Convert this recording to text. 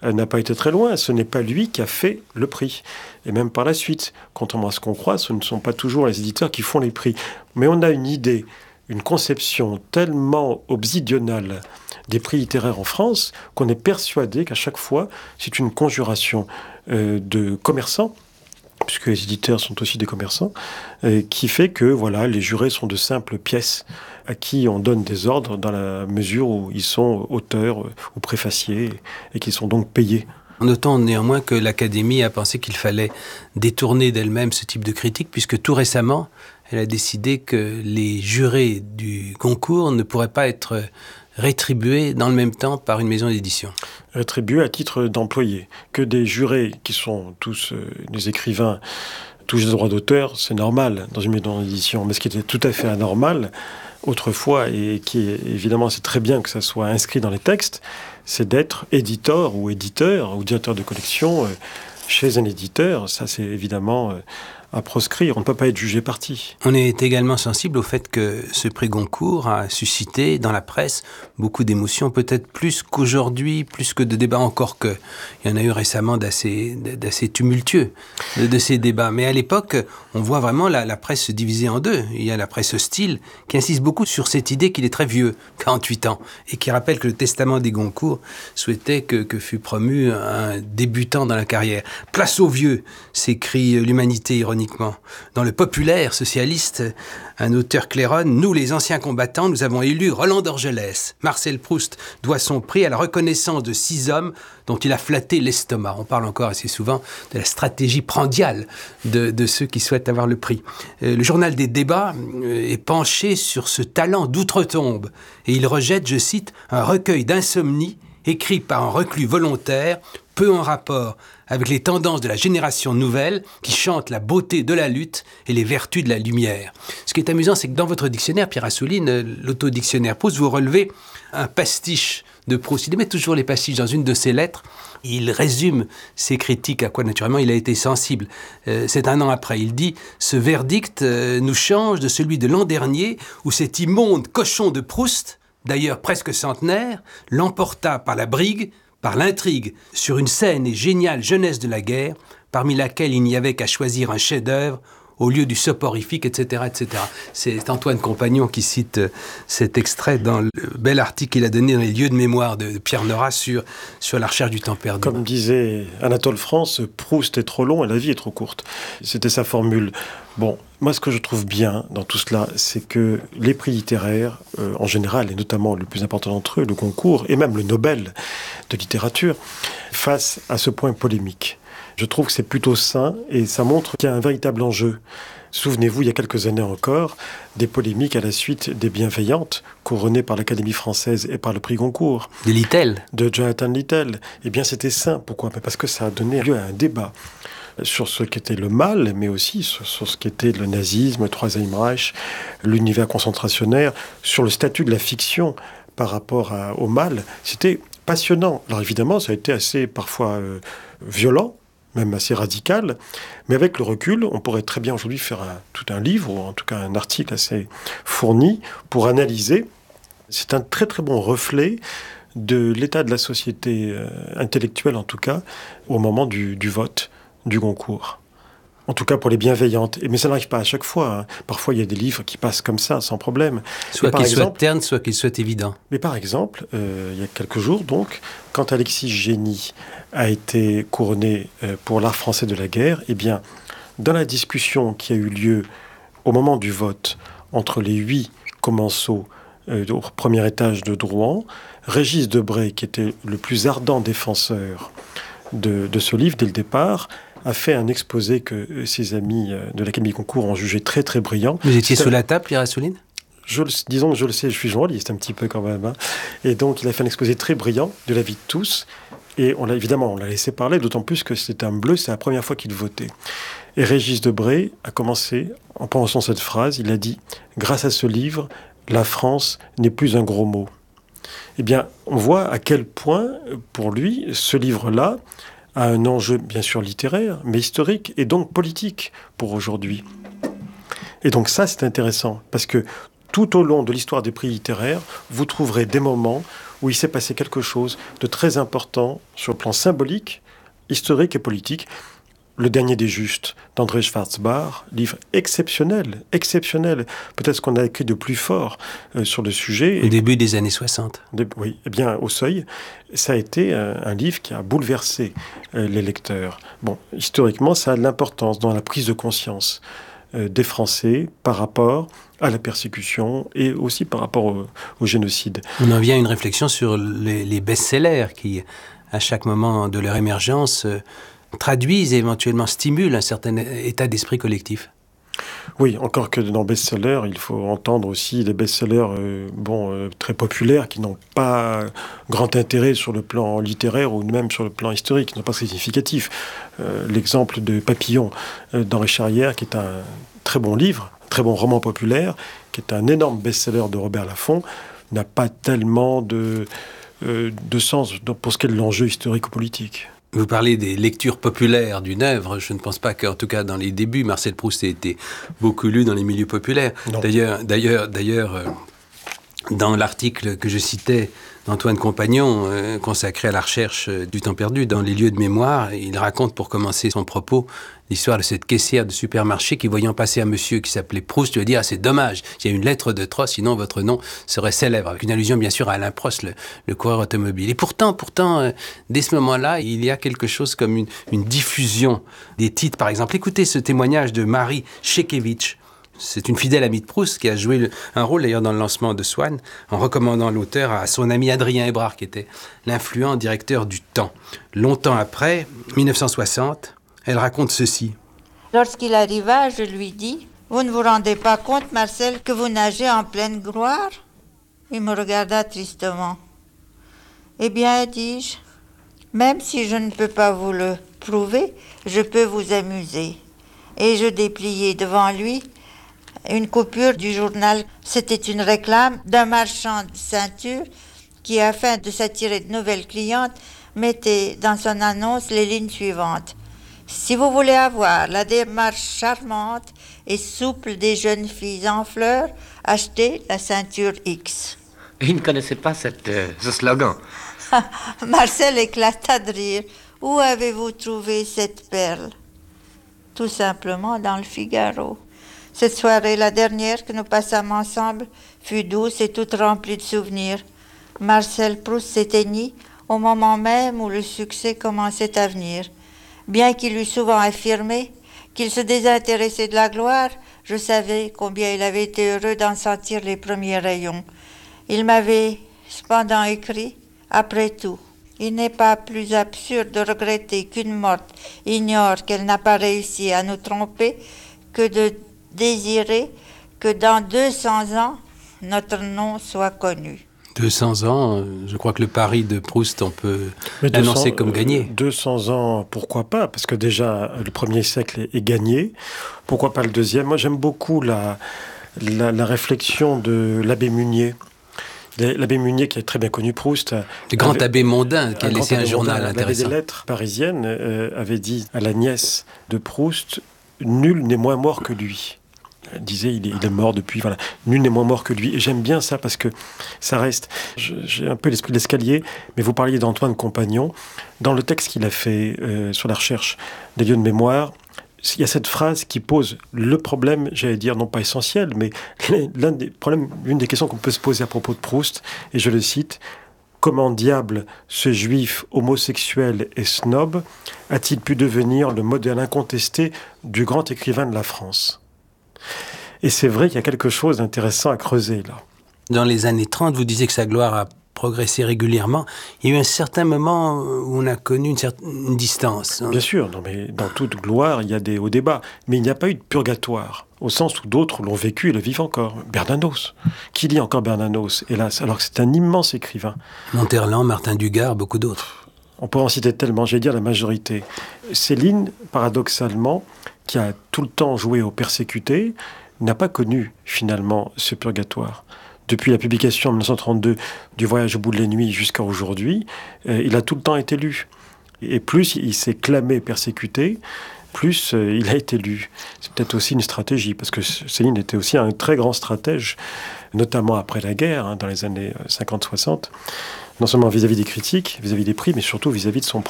n'a pas été très loin. Ce n'est pas lui qui a fait le prix. Et même par la suite, contrairement à ce qu'on croit, ce ne sont pas toujours les éditeurs qui font les prix. Mais on a une idée, une conception tellement obsidionale des prix littéraires en France qu'on est persuadé qu'à chaque fois, c'est une conjuration de commerçants, puisque les éditeurs sont aussi des commerçants, qui fait que voilà, les jurés sont de simples pièces à qui on donne des ordres dans la mesure où ils sont auteurs ou préfaciers et qui sont donc payés. Notons néanmoins que l'Académie a pensé qu'il fallait détourner d'elle-même ce type de critique, puisque tout récemment, elle a décidé que les jurés du concours ne pourraient pas être rétribués dans le même temps par une maison d'édition. Rétribués à titre d'employés. Que des jurés qui sont tous des écrivains touchent des droits d'auteur, c'est normal dans une maison d'édition. Mais ce qui était tout à fait anormal autrefois, et qui évidemment c'est très bien que ça soit inscrit dans les textes, c'est d'être éditeur ou directeur de collection chez un éditeur. Ça, c'est évidemment à proscrire. On ne peut pas être jugé parti. On est également sensible au fait que ce prix Goncourt a suscité dans la presse beaucoup d'émotions, peut-être plus qu'aujourd'hui, plus que de débats, encore qu'il y en a eu récemment d'assez tumultueux de ces débats. Mais à l'époque, on voit vraiment la presse se diviser en deux. Il y a la presse hostile qui insiste beaucoup sur cette idée qu'il est très vieux, 48 ans, et qui rappelle que le testament des Goncourt souhaitait que fût promu un débutant dans la carrière. « Place aux vieux !» s'écrie l'Humanité ironiquement. Dans le populaire socialiste, un auteur claironne, nous les anciens combattants, nous avons élu Roland d'Orgelès. Marcel Proust doit son prix à la reconnaissance de 6 hommes dont il a flatté l'estomac. On parle encore assez souvent de la stratégie prandiale de ceux qui souhaitent avoir le prix. Le journal des débats est penché sur ce talent d'outre-tombe et il rejette, je cite, un recueil d'insomnie écrit par un reclus volontaire, peu en rapport avec les tendances de la génération nouvelle qui chante la beauté de la lutte et les vertus de la lumière. Ce qui est amusant, c'est que dans votre dictionnaire, Pierre Assouline, l'autodictionnaire Proust, vous relevez un pastiche de Proust. Il met toujours les pastiches dans une de ses lettres. Il résume ses critiques, à quoi naturellement il a été sensible. C'est un an après. Il dit « Ce verdict nous change de celui de l'an dernier où cet immonde cochon de Proust, d'ailleurs presque centenaire, l'emporta par la brigue, par l'intrigue, sur une saine et géniale jeunesse de la guerre, parmi laquelle il n'y avait qu'à choisir un chef-d'œuvre au lieu du soporifique, etc., etc. » C'est Antoine Compagnon qui cite cet extrait dans le bel article qu'il a donné dans les lieux de mémoire de Pierre Nora sur la recherche du temps perdu. Comme disait Anatole France, Proust est trop long et la vie est trop courte. C'était sa formule. Bon, moi ce que je trouve bien dans tout cela, c'est que les prix littéraires, en général, et notamment le plus important d'entre eux, le Goncourt, et même le Nobel de littérature, face à ce point polémique. Je trouve que c'est plutôt sain et ça montre qu'il y a un véritable enjeu. Souvenez-vous, il y a quelques années encore, des polémiques à la suite des Bienveillantes, couronnées par l'Académie française et par le prix Goncourt. De Littell. De Jonathan Littell. Eh bien, c'était sain. Pourquoi ? Parce que ça a donné lieu à un débat sur ce qu'était le mal, mais aussi sur ce qu'était le nazisme, le Troisième Reich, l'univers concentrationnaire, sur le statut de la fiction par rapport au mal. C'était passionnant. Alors évidemment, ça a été assez parfois violent, même assez radical, mais avec le recul, on pourrait très bien aujourd'hui faire tout un livre, ou en tout cas un article assez fourni, pour analyser. C'est un très très bon reflet de l'état de la société intellectuelle, en tout cas, au moment du vote du Goncourt. En tout cas pour les Bienveillantes. Mais ça n'arrive pas à chaque fois. Hein. Parfois, il y a des livres qui passent comme ça, sans problème. Soit qu'ils soient ternes, soit qu'ils soient évidents. Mais par exemple, il y a quelques jours, donc, quand Alexis Génie a été couronné pour l'art français de la guerre, eh bien, dans la discussion qui a eu lieu au moment du vote entre les 8 commensaux au premier étage de Drouan, Régis Debray, qui était le plus ardent défenseur de ce livre dès le départ, a fait un exposé que ses amis de l'Académie Goncourt ont jugé très très brillant. Vous étiez sous la table, Pierre Assouline ? Disons que je le sais, je suis journaliste un petit peu quand même. Hein. Et donc il a fait un exposé très brillant de l'avis de tous. Et on l'a laissé parler, d'autant plus que c'était un bleu, c'est la première fois qu'il votait. Et Régis Debray a commencé, en prononçant cette phrase, il a dit « Grâce à ce livre, la France n'est plus un gros mot ». Eh bien, on voit à quel point, pour lui, ce livre-là a un enjeu, bien sûr, littéraire, mais historique et donc politique pour aujourd'hui. Et donc ça, c'est intéressant, parce que tout au long de l'histoire des prix littéraires, vous trouverez des moments où il s'est passé quelque chose de très important sur le plan symbolique, historique et politique. Le dernier des justes d'André Schwarzbach, livre exceptionnel, peut-être ce qu'on a écrit de plus fort sur le sujet. Au début des années 60. Oui, eh bien, au Seuil, ça a été un livre qui a bouleversé les lecteurs. Bon, historiquement, ça a de l'importance dans la prise de conscience des Français par rapport à la persécution et aussi par rapport au génocide. On en vient à une réflexion sur les best-sellers qui, à chaque moment de leur émergence, traduisent et éventuellement stimulent un certain état d'esprit collectif. Oui, encore que dans best-sellers, il faut entendre aussi des best-sellers très populaires qui n'ont pas grand intérêt sur le plan littéraire ou même sur le plan historique, qui n'ont pas significatif. L'exemple de Papillon d'Henri Charrière, qui est un très bon livre, un très bon roman populaire, qui est un énorme best-seller de Robert Laffont, n'a pas tellement de sens pour ce qui est de l'enjeu historique ou politique. Vous parlez des lectures populaires d'une œuvre. Je ne pense pas qu'en tout cas dans les débuts, Marcel Proust ait été beaucoup lu dans les milieux populaires. Non. D'ailleurs, dans l'article que je citais d'Antoine Compagnon, consacré à la recherche du temps perdu dans les lieux de mémoire, il raconte pour commencer son propos l'histoire de cette caissière de supermarché qui, voyant passer un monsieur qui s'appelait Proust, lui a dit « Ah, c'est dommage, il y a une lettre de trop, sinon votre nom serait célèbre », avec une allusion bien sûr à Alain Prost, le coureur automobile. Et pourtant, dès ce moment-là, il y a quelque chose comme une diffusion des titres. Par exemple, écoutez ce témoignage de Marie Chekevitch. C'est une fidèle amie de Proust qui a joué un rôle d'ailleurs dans le lancement de Swann en recommandant l'auteur à son ami Adrien Hébrard qui était l'influent directeur du Temps. Longtemps après, 1960, elle raconte ceci. Lorsqu'il arriva, je lui dis « Vous ne vous rendez pas compte, Marcel, que vous nagez en pleine gloire ?» Il me regarda tristement. « Eh bien, dis-je, même si je ne peux pas vous le prouver, je peux vous amuser. » Et je dépliai devant lui une coupure du journal. C'était une réclame d'un marchand de ceintures qui, afin de s'attirer de nouvelles clientes, mettait dans son annonce les lignes suivantes. Si vous voulez avoir la démarche charmante et souple des jeunes filles en fleurs, achetez la ceinture X. Il ne connaissait pas ce slogan. Marcel éclata de rire. Où avez-vous trouvé cette perle? Tout simplement dans le Figaro. Cette soirée, la dernière que nous passâmes ensemble, fut douce et toute remplie de souvenirs. Marcel Proust s'éteignit au moment même où le succès commençait à venir. Bien qu'il eût souvent affirmé qu'il se désintéressait de la gloire, je savais combien il avait été heureux d'en sentir les premiers rayons. Il m'avait cependant écrit « Après tout, il n'est pas plus absurde de regretter qu'une morte ignore qu'elle n'a pas réussi à nous tromper que de désirer que dans 200 ans, notre nom soit connu. » 200 ans, je crois que le pari de Proust, on peut l'annoncer comme gagné. 200 ans, pourquoi pas? Parce que déjà, le premier siècle est gagné. Pourquoi pas le deuxième? Moi, j'aime beaucoup la réflexion de l'abbé Munier. L'abbé Munier, qui est très bien connu, Proust. Le grand abbé mondain, qui a laissé un journal intéressant. L'abbé des lettres parisiennes avait dit à la nièce de Proust, « Nul n'est moins mort que lui ». Elle disait, il est mort depuis, voilà. Nul n'est moins mort que lui. Et j'aime bien ça parce que ça reste. J'ai un peu l'esprit de l'escalier, mais vous parliez d'Antoine Compagnon. Dans le texte qu'il a fait sur la recherche des lieux de mémoire, il y a cette phrase qui pose le problème, j'allais dire, non pas essentiel, mais l'une des questions qu'on peut se poser à propos de Proust, et je le cite, « Comment diable ce juif homosexuel et snob a-t-il pu devenir le modèle incontesté du grand écrivain de la France ?» Et c'est vrai qu'il y a quelque chose d'intéressant à creuser là. Dans les années 30, vous disiez que sa gloire a progressé régulièrement. Il y a eu un certain moment où on a connu une distance. Bien sûr, non, mais dans toute gloire, il y a des hauts et des bas. Mais il n'y a pas eu de purgatoire, au sens où d'autres l'ont vécu et le vivent encore. Bernanos. Qui lit encore Bernanos, hélas, alors que c'est un immense écrivain. Monterland, Martin Dugard, beaucoup d'autres. On peut en citer tellement, j'allais dire la majorité. Céline, paradoxalement, qui a tout le temps joué aux persécutés, n'a pas connu finalement ce purgatoire. Depuis la publication en 1932 du Voyage au bout de la nuit jusqu'à aujourd'hui, il a tout le temps été lu. Et plus il s'est clamé persécuté, plus il a été lu. C'est peut-être aussi une stratégie, parce que Céline était aussi un très grand stratège, notamment après la guerre, dans les années 50-60. non seulement vis-à-vis des critiques, vis-à-vis des prix, mais surtout vis-à-vis de son propre